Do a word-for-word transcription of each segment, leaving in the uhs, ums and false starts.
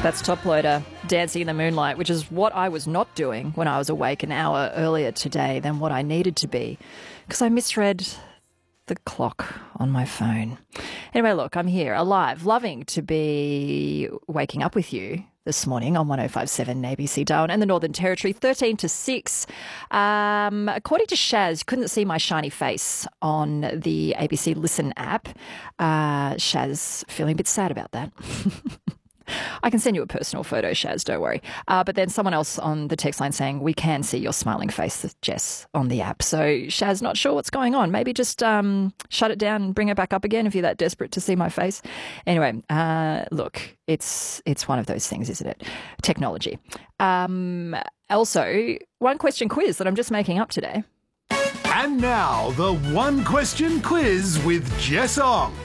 That's Top Loader, Dancing in the Moonlight, which is what I was not doing when I was awake an hour earlier today than what I needed to be, because I misread the clock on my phone. Anyway, look, I'm here, alive, loving to be waking up with you this morning on one oh five point seven A B C Darwin and the Northern Territory, thirteen to six. Um, according to Shaz, couldn't see my shiny face on the A B C Listen app. Uh, Shaz feeling a bit sad about that. I can send you a personal photo, Shaz, don't worry. Uh, but then someone else on the text line saying, we can see your smiling face, Jess, on the app. So Shaz, not sure what's going on. Maybe just um, shut it down and bring it back up again if you're that desperate to see my face. Anyway, uh, look, it's it's one of those things, isn't it? Technology. Um, also, one question quiz that I'm just making up today. And now, the one question quiz with Jess Ong.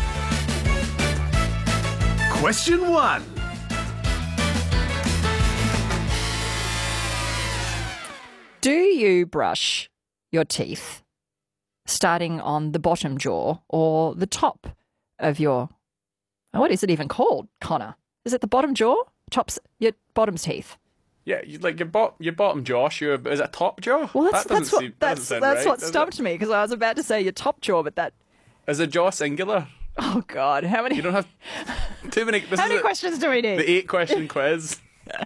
Question one. Do you brush your teeth starting on the bottom jaw or the top of your... What is it even called, Connor? Is it the bottom jaw? Tops, your bottom's teeth? Yeah, you, like your, bot, your bottom jaw, sure, is it top jaw? Well, that's, that that's what, seem, that's, that that's right, what stumped it? me, because I was about to say your top jaw, but that... Is a jaw singular? Oh, God, how many... You don't have too many... This how is many a, questions do we need? The eight-question quiz.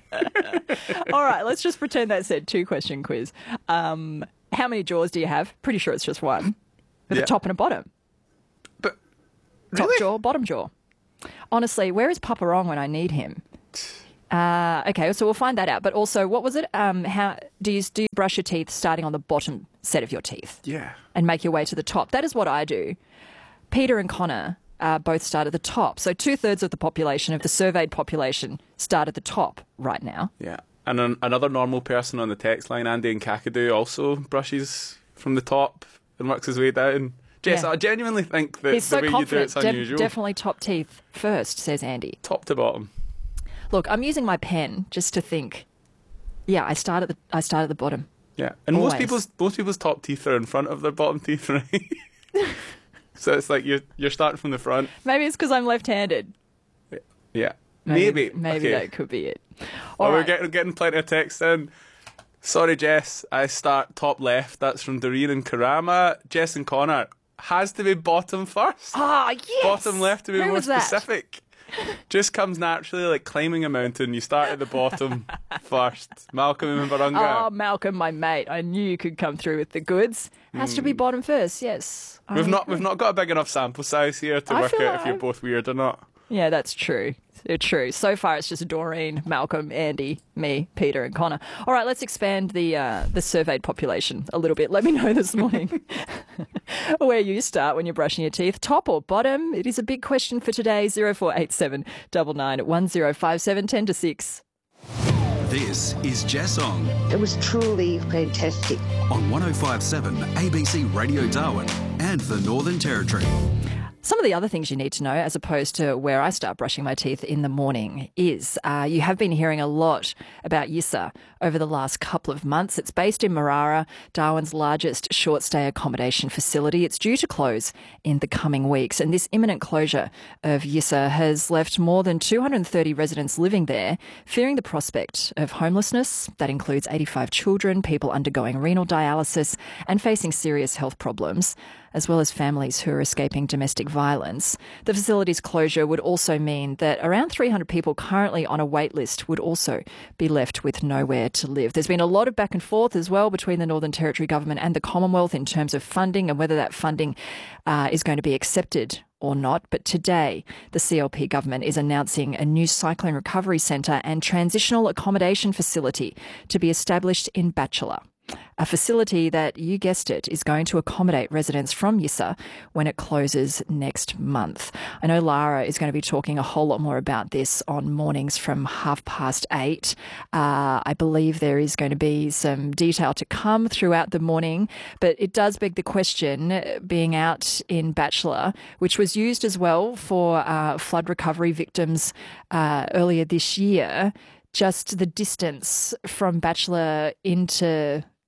All right, let's just pretend that said two-question quiz. Um, how many jaws do you have? Pretty sure it's just one, with yeah. a top and a bottom. But Top really? jaw, bottom jaw. Honestly, where is Papa Wrong when I need him? Uh, okay, so we'll find that out. But also, what was it? Um, how do you do you brush your teeth starting on the bottom set of your teeth? Yeah. And make your way to the top. That is what I do. Peter and Connor uh, both start at the top. So two-thirds of the population, of the surveyed population, start at the top right now. Yeah. And an, another normal person on the text line, Andy in Kakadu, also brushes from the top and works his way down. Jess, Yeah. I genuinely think that He's the so way you do confident. it's Def- unusual. definitely top teeth first, says Andy. Top to bottom. Look, I'm using my pen just to think. Yeah, I start at the I start at the bottom. Yeah, and Always. most people's most people's top teeth are in front of their bottom teeth, right? So it's like you're you're starting from the front. Maybe it's because I'm left-handed. Yeah, Maybe maybe. maybe okay. that could be it. Oh, All we're right. getting getting plenty of texts in. Sorry, Jess. I start top left. That's from Doreen and Karama. Jess and Connor has to be bottom first. Ah, yes. Bottom left to be Who more was that? specific. Just comes naturally, like climbing a mountain. You start at the bottom first. Malcolm in Barunga. Oh, Malcolm, my mate. I knew you could come through with the goods. Has to be bottom first, yes. I we've not agree. we've not got a big enough sample size here to I work feel out like if you're I've- both weird or not. Yeah, that's true. It's true. So far, it's just Doreen, Malcolm, Andy, me, Peter, and Connor. All right, let's expand the uh, the surveyed population a little bit. Let me know this morning where you start when you're brushing your teeth, top or bottom. It is a big question for today. Zero four eight seven nine nine one zero five seven ten to six. This is Jess Ong It was truly fantastic. on one oh five point seven A B C Radio Darwin and the Northern Territory. Some of the other things you need to know, as opposed to where I start brushing my teeth in the morning, is uh, you have been hearing a lot about Yissa over the last couple of months. It's based in Marara, Darwin's largest short-stay accommodation facility. It's due to close in the coming weeks, and this imminent closure of Yissa has left more than two hundred thirty residents living there, fearing the prospect of homelessness. That includes eighty-five children, people undergoing renal dialysis and facing serious health problems, as well as families who are escaping domestic violence. The facility's closure would also mean that around three hundred people currently on a wait list would also be left with nowhere to live. There's been a lot of back and forth as well between the Northern Territory government and the Commonwealth in terms of funding and whether that funding uh, is going to be accepted or not. But today, the C L P government is announcing a new cyclone recovery centre and transitional accommodation facility to be established in Batchelor. A facility that, you guessed it, is going to accommodate residents from Yissa when it closes next month. I know Lara is going to be talking a whole lot more about this on mornings from half past eight. Uh, I believe there is going to be some detail to come throughout the morning, but it does beg the question, being out in Batchelor, which was used as well for uh, flood recovery victims uh, earlier this year, just the distance from Batchelor into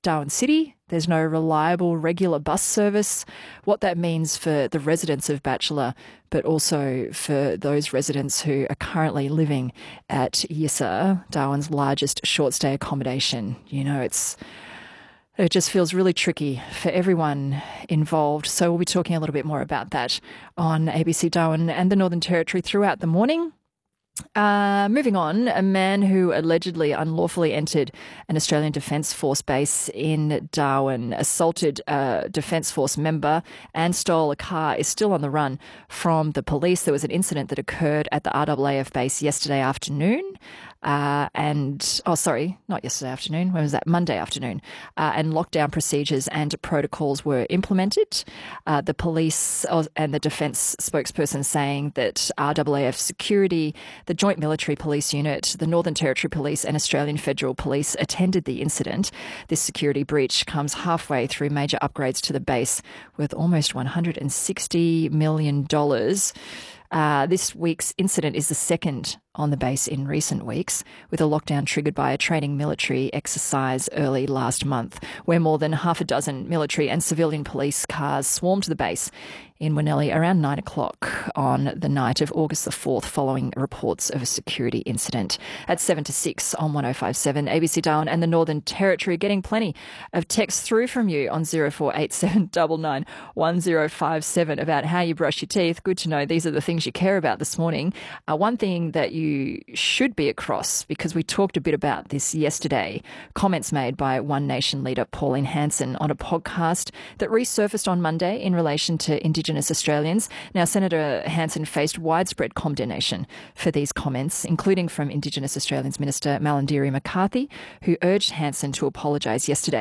Darwin City. There's no reliable regular bus service. What that means for the residents of Batchelor, but also for those residents who are currently living at Yissa, Darwin's largest short stay accommodation. You know, it's it just feels really tricky for everyone involved. So we'll be talking a little bit more about that on A B C Darwin and the Northern Territory throughout the morning. Uh, moving on, a man who allegedly unlawfully entered an Australian Defence Force base in Darwin, assaulted a Defence Force member and stole a car is still on the run from the police. There was an incident that occurred at the R A A F base yesterday afternoon. Uh, and, oh, sorry, not yesterday afternoon. When was that? Monday afternoon. Uh, and lockdown procedures and protocols were implemented. Uh, the police and the defence spokesperson saying that R A A F Security, the Joint Military Police Unit, the Northern Territory Police and Australian Federal Police attended the incident. This security breach comes halfway through major upgrades to the base with almost one hundred sixty million dollars. Uh, this week's incident is the second on the base in recent weeks, with a lockdown triggered by a training military exercise early last month, where more than half a dozen military and civilian police cars swarmed the base in Winnelly around nine o'clock on the night of August the fourth, following reports of a security incident. At seven to six on one oh five seven, A B C Darwin and the Northern Territory, getting plenty of texts through from you on zero four eight seven nine nine one zero five seven about how you brush your teeth. Good to know these are the things you care about this morning. Uh, one thing that you should be across, because we talked a bit about this yesterday, comments made by One Nation leader Pauline Hanson on a podcast that resurfaced on Monday in relation to Indigenous Australians. Now, Senator Hanson faced widespread condemnation for these comments, including from Indigenous Australians Minister Malarndirri McCarthy, who urged Hanson to apologise yesterday